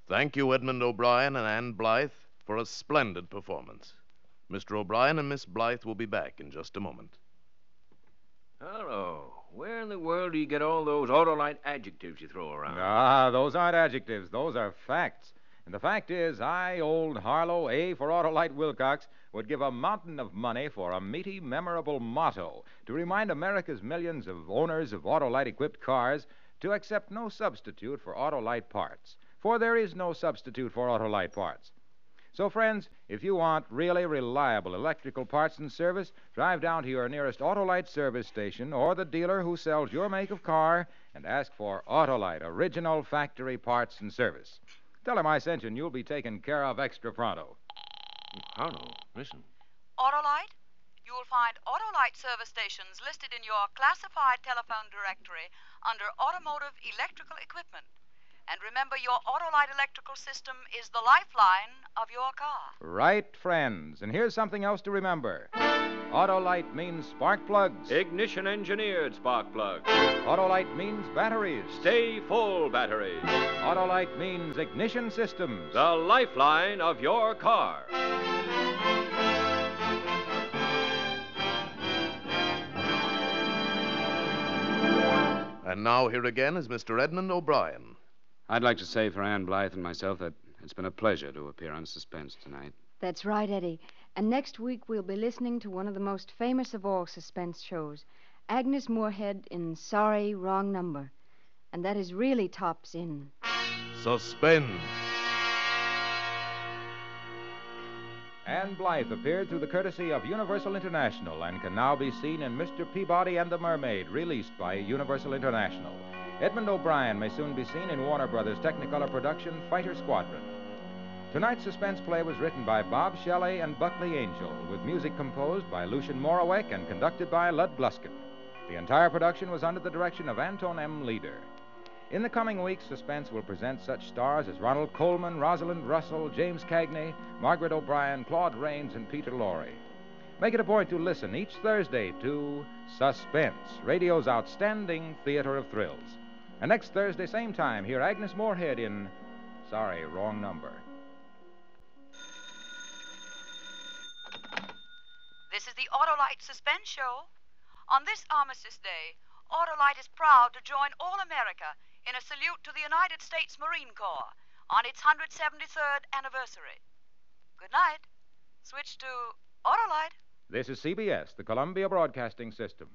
Thank you, Edmund O'Brien and Ann Blythe, for a splendid performance. Mr. O'Brien and Miss Blythe will be back in just a moment. Hello. Where in the world do you get all those Autolite adjectives you throw around? Ah, those aren't adjectives. Those are facts. And the fact is, I, old Harlow, A for Autolite Wilcox, would give a mountain of money for a meaty, memorable motto to remind America's millions of owners of Autolite-equipped cars to accept no substitute for Autolite parts. For there is no substitute for Autolite parts. So, friends, if you want really reliable electrical parts and service, drive down to your nearest Autolite service station or the dealer who sells your make of car and ask for Autolite original factory parts and service. Tell him I sent you and you'll be taken care of extra pronto. Harlow, listen. Autolite? You will find Autolite service stations listed in your classified telephone directory under Automotive Electrical Equipment. And remember, your Autolite electrical system is the lifeline of your car. Right, friends. And here's something else to remember. Autolite means spark plugs. Ignition engineered spark plugs. Autolite means batteries. Stay full batteries. Autolite means ignition systems. The lifeline of your car. And now here again is Mr. Edmund O'Brien. I'd like to say for Ann Blythe and myself that it's been a pleasure to appear on Suspense tonight. That's right, Eddie. And next week we'll be listening to one of the most famous of all suspense shows, Agnes Moorehead in Sorry, Wrong Number. And that is really tops in Suspense. Ann Blythe appeared through the courtesy of Universal International and can now be seen in Mr. Peabody and the Mermaid, released by Universal International. Edmund O'Brien may soon be seen in Warner Brothers' Technicolor production, Fighter Squadron. Tonight's suspense play was written by Bob Shelley and Buckley Angel, with music composed by Lucien Moraweck and conducted by Lud Gluskin. The entire production was under the direction of Anton M. Leader. In the coming weeks, Suspense will present such stars as Ronald Colman, Rosalind Russell, James Cagney, Margaret O'Brien, Claude Rains, and Peter Lorre. Make it a point to listen each Thursday to Suspense, radio's outstanding theater of thrills. And next Thursday, same time, hear Agnes Moorehead in Sorry, Wrong Number. This is the Autolite Suspense Show. On this Armistice Day, Autolite is proud to join all America in a salute to the United States Marine Corps on its 173rd anniversary. Good night. Switch to Autolite. This is CBS, the Columbia Broadcasting System.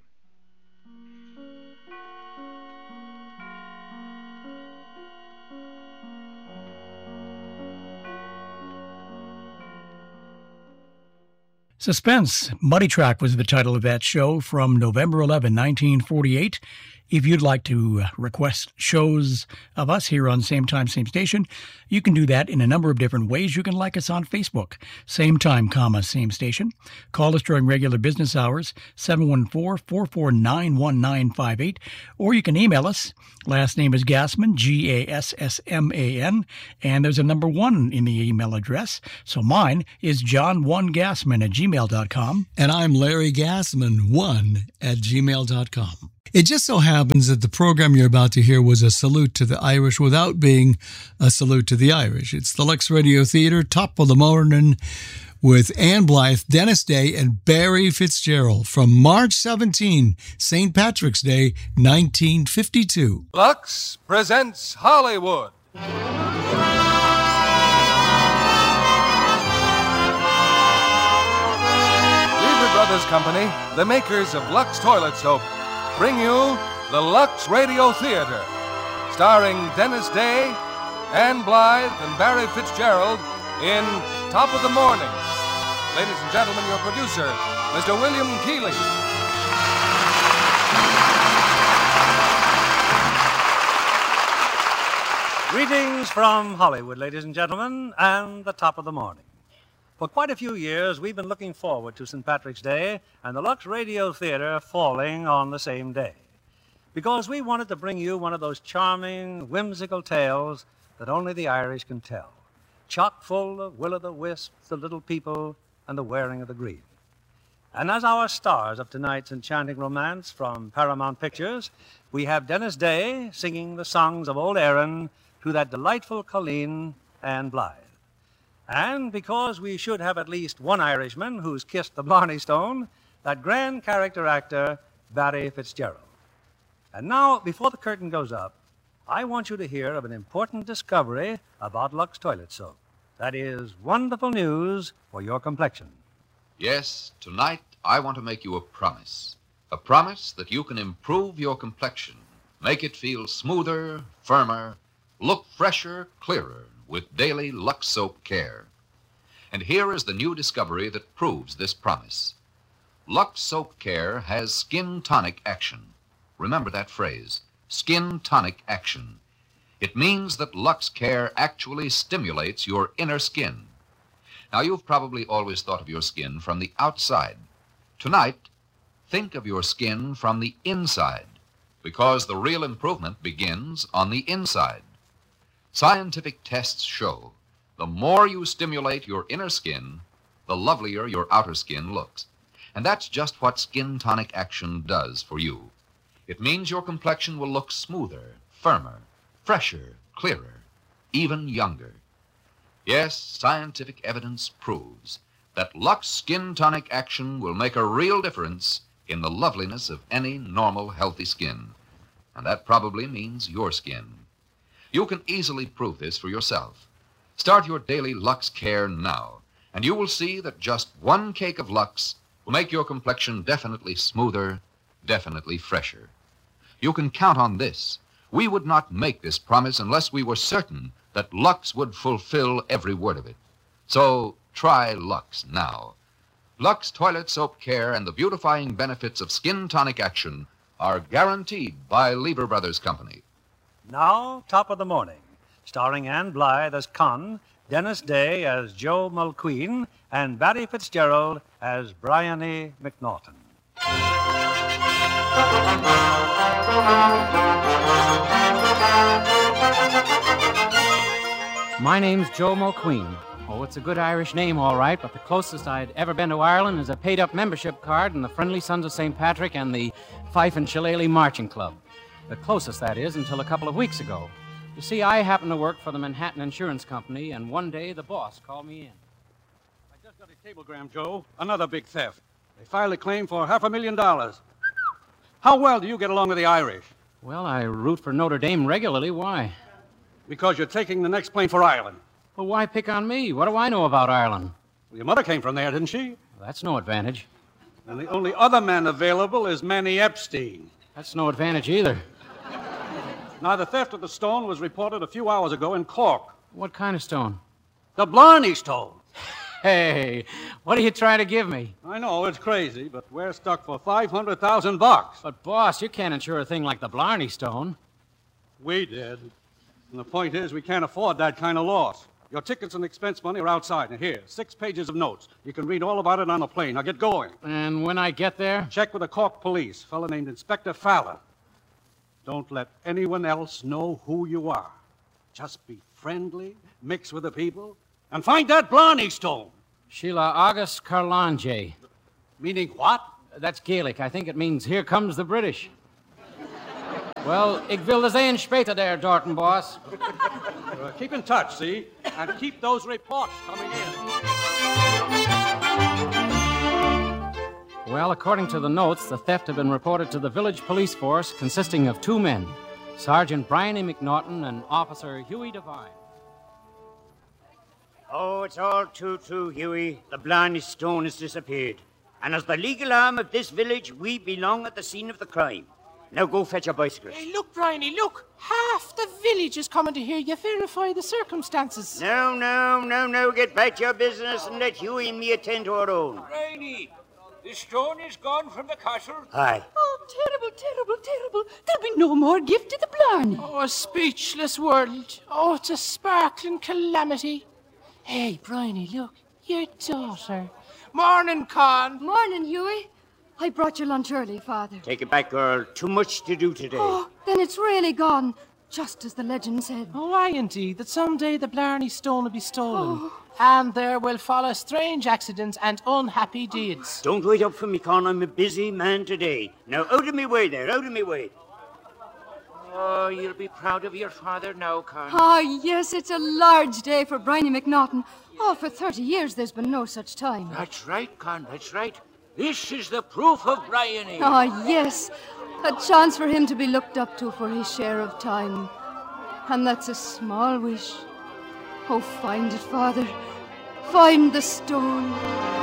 Suspense, Muddy Track was the title of that show from November 11, 1948. If you'd like to request shows of us here on Same Time, Same Station, you can do that in a number of different ways. You can like us on Facebook, Same Time, Same Station. Call us during regular business hours, 714-449-1958. Or you can email us. Last name is Gassman, Gassman, and there's a number 1 in the email address. So mine is john1gassman@gmail.com. And I'm Larry Gassman1@gmail.com. It just so happens that the program you're about to hear was a salute to the Irish without being a salute to the Irish. It's the Lux Radio Theater, top of the morning, with Ann Blythe, Dennis Day, and Barry Fitzgerald from March 17, St. Patrick's Day, 1952. Lux presents Hollywood. Lever Brothers Company, the makers of Lux Toilet Soap, bring you the Lux Radio Theater, starring Dennis Day, Ann Blythe, and Barry Fitzgerald in Top of the Morning. Ladies and gentlemen, your producer, Mr. William Keighley. Greetings from Hollywood, ladies and gentlemen, and the Top of the Morning. For quite a few years, we've been looking forward to St. Patrick's Day and the Lux Radio Theater falling on the same day, because we wanted to bring you one of those charming, whimsical tales that only the Irish can tell, chock full of will-o'-the-wisp, the little people, and the wearing of the green. And as our stars of tonight's enchanting romance from Paramount Pictures, we have Dennis Day singing the songs of Old Erin to that delightful Colleen, Anne Blythe. And because we should have at least one Irishman who's kissed the Blarney Stone, that grand character actor, Barry Fitzgerald. And now, before the curtain goes up, I want you to hear of an important discovery about Lux Toilet Soap. That is wonderful news for your complexion. Yes, tonight I want to make you a promise. A promise that you can improve your complexion, make it feel smoother, firmer, look fresher, clearer with daily Lux Soap Care. And here is the new discovery that proves this promise. Lux Soap Care has skin tonic action. Remember that phrase, skin tonic action. It means that Lux Care actually stimulates your inner skin. Now, you've probably always thought of your skin from the outside. Tonight, think of your skin from the inside, because the real improvement begins on the inside. Scientific tests show the more you stimulate your inner skin, the lovelier your outer skin looks. And that's just what skin tonic action does for you. It means your complexion will look smoother, firmer, fresher, clearer, even younger. Yes, scientific evidence proves that Lux Skin Tonic Action will make a real difference in the loveliness of any normal, healthy skin. And that probably means your skin. You can easily prove this for yourself. Start your daily Lux Care now, and you will see that just one cake of Lux will make your complexion definitely smoother, definitely fresher. You can count on this. We would not make this promise unless we were certain that Lux would fulfill every word of it. So try Lux now. Lux Toilet Soap Care and the beautifying benefits of skin tonic action are guaranteed by Lever Brothers Company. Now, Top of the Morning, starring Anne Blythe as Con, Dennis Day as Joe Mulqueen, and Barry Fitzgerald as Bryony McNaughton. My name's Joe Mulqueen. Oh, it's a good Irish name, all right, but the closest I'd ever been to Ireland is a paid-up membership card in the Friendly Sons of St. Patrick and the Fife and Shillelagh Marching Club. The closest, that is, until a couple of weeks ago. You see, I happen to work for the Manhattan Insurance Company, and one day the boss called me in. I just got a cablegram, Joe. Another big theft. They filed a claim for $500,000. How well do you get along with the Irish? Well, I root for Notre Dame regularly. Why? Because you're taking the next plane for Ireland. Well, why pick on me? What do I know about Ireland? Well, your mother came from there, didn't she? Well, that's no advantage. And the only other man available is Manny Epstein. That's no advantage either. Now, the theft of the stone was reported a few hours ago in Cork. What kind of stone? The Blarney Stone. Hey, what are you trying to give me? I know, it's crazy, but we're stuck for $500,000. But, boss, you can't insure a thing like the Blarney Stone. We did. And the point is, we can't afford that kind of loss. Your tickets and expense money are outside. Now, here, 6 pages of notes. You can read all about it on the plane. Now, get going. And when I get there? Check with the Cork police, a fellow named Inspector Fowler. Don't let anyone else know who you are. Just be friendly, mix with the people, and find that Blarney Stone. Sheila August Carlange. Meaning what? That's Gaelic. I think it means here comes the British. Well, ik wil de zijn speten there, Dorton, boss. Keep in touch, see? And keep those reports coming in. Well, according to the notes, the theft had been reported to the village police force consisting of 2 men, Sergeant Bryony McNaughton and Officer Huey Devine. Oh, it's all too true, Huey. The Blarney Stone has disappeared. And as the legal arm of this village, we belong at the scene of the crime. Now go fetch your bicycles. Hey, look, Bryony, look. Half the village is coming to hear you verify the circumstances. No. Get back to your business and let Huey and me attend to our own. Bryony, the stone is gone from the castle. Aye. Oh, terrible. There'll be no more gift to the Blarney. Oh, a speechless world. Oh, it's a sparkling calamity. Hey, Bryony, look. Your daughter. Morning, Con. Morning, Huey. I brought your lunch early, Father. Take it back, girl. Too much to do today. Oh, then it's really gone, just as the legend said. Oh, aye, indeed, that someday the Blarney Stone will be stolen. And there will follow strange accidents and unhappy deeds. Don't wait up for me, Con. I'm a busy man today. Now, out of me way there, out of me way. Oh, you'll be proud of your father now, Con. Oh, yes, it's a large day for Bryony McNaughton. Oh, for 30 years there's been no such time. That's right, Con, that's right. This is the proof of Bryony. Oh, yes. A chance for him to be looked up to for his share of time. And that's a small wish. Oh, find it, Father. Find the stone.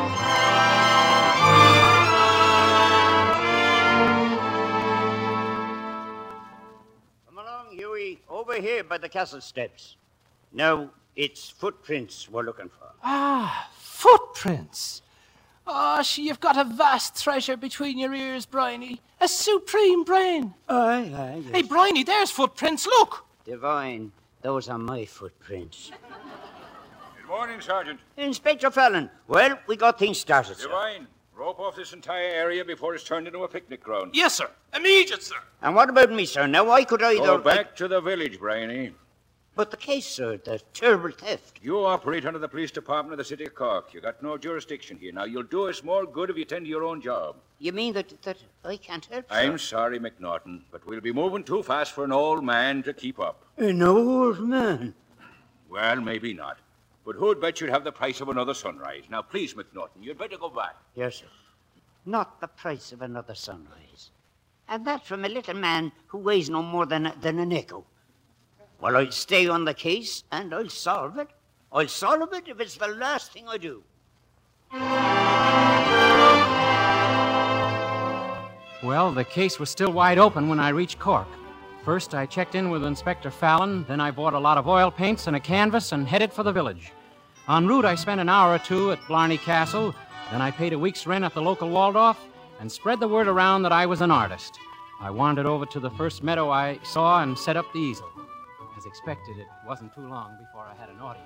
Come along, Huey. Over here by the castle steps. Now, it's footprints we're looking for. Ah, footprints. Oh, you've got a vast treasure between your ears, Bryony. A supreme brain. Aye, aye. Yes. Hey, Bryony, there's footprints. Look. Divine, those are my footprints. Good morning, Sergeant. Inspector Fallon. Well, we got things started, sir. Divine, rope off this entire area before it's turned into a picnic ground. Yes, sir. Immediate, sir. And what about me, sir? Now, I could either... Go back to the village, Bryony. But the case, sir, the terrible theft. You operate under the police department of the city of Cork. You got no jurisdiction here. Now, you'll do us more good if you tend to your own job. You mean that I can't help, sir? I'm sorry, McNaughton, but we'll be moving too fast for an old man to keep up. An old man? Well, maybe not. But who'd bet you'd have the price of another sunrise? Now, please, McNaughton, you'd better go back. Yes, sir. Not the price of another sunrise. And that from a little man who weighs no more than an echo. Well, I'll stay on the case, and I'll solve it. I'll solve it if it's the last thing I do. Well, the case was still wide open when I reached Cork. First, I checked in with Inspector Fallon, then I bought a lot of oil paints and a canvas and headed for the village. En route, I spent an hour or two at Blarney Castle, then I paid a week's rent at the local Waldorf and spread the word around that I was an artist. I wandered over to the first meadow I saw and set up the easel. As expected, it wasn't too long before I had an audience.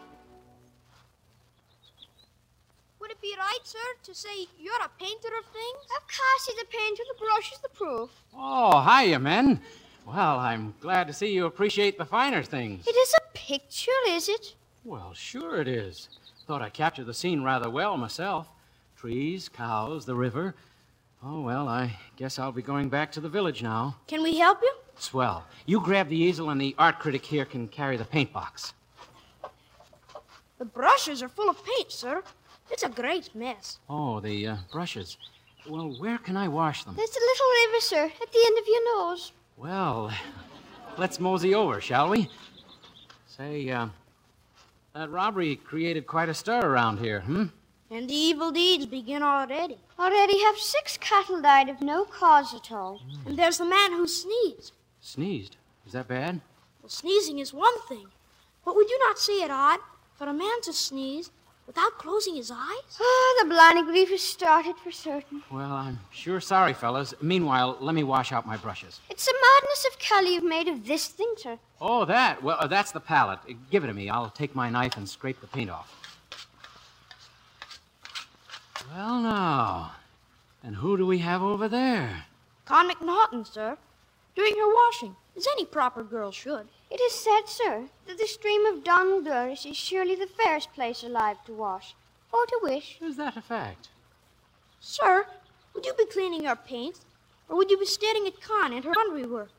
Would it be right, sir, to say you're a painter of things? Of course he's a painter. The brush is the proof. Oh, hiya, men. Well, I'm glad to see you appreciate the finer things. It is a picture, is it? Well, sure it is. Thought I captured the scene rather well myself. Trees, cows, the river. Oh, well, I guess I'll be going back to the village now. Can we help you? Swell. You grab the easel and the art critic here can carry the paint box. The brushes are full of paint, sir. It's a great mess. Oh, the brushes. Well, where can I wash them? There's a little river, sir, at the end of your nose. Well, let's mosey over, shall we? Say, that robbery created quite a stir around here, And the evil deeds begin already. Already have 6 cattle died of no cause at all. And there's the man who sneezed. Sneezed? Is that bad? Well, sneezing is one thing. But would you not say it odd for a man to sneeze without closing his eyes? Oh, the Blarney grief has started for certain. Well, I'm sure sorry, fellas. Meanwhile, let me wash out my brushes. It's the madness of Kelly you've made of this thing, sir. Oh, that? Well, that's the palette. Give it to me. I'll take my knife and scrape the paint off. Well, now. And who do we have over there? Con McNaughton, sir. Doing her washing, as any proper girl should. It is said, sir, that the stream of Donald Doris is surely the fairest place alive to wash, or to wish. Is that a fact? Sir, would you be cleaning your paints, or would you be staring at Con and her laundry work?